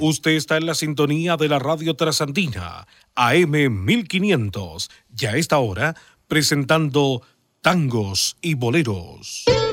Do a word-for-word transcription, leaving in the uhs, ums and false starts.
Usted está en la sintonía de la Radio Trasandina, A M mil quinientos, ya a esta hora, presentando tangos y boleros.